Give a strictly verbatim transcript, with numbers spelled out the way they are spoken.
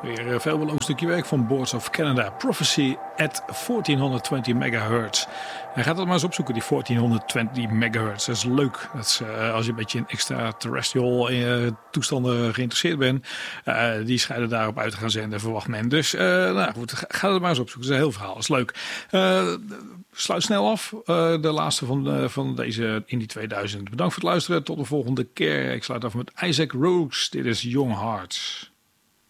Weer een veelbelovend stukje werk van Boards of Canada. Prophecy at fourteen twenty megahertz. Hij gaat het maar eens opzoeken, die fourteen twenty megahertz. Dat is leuk. Dat is, uh, als je een beetje in extraterrestrial uh, toestanden geïnteresseerd bent. Uh, die schijnen daarop uit te gaan zenden, verwacht men. Dus uh, nou goed, ga het maar eens opzoeken. Dat is een heel verhaal. Dat is leuk. Uh, sluit snel af. Uh, de laatste van, uh, van deze Indie tweeduizend. Bedankt voor het luisteren. Tot de volgende keer. Ik sluit af met Isaac Rogues. Dit is Young Hearts.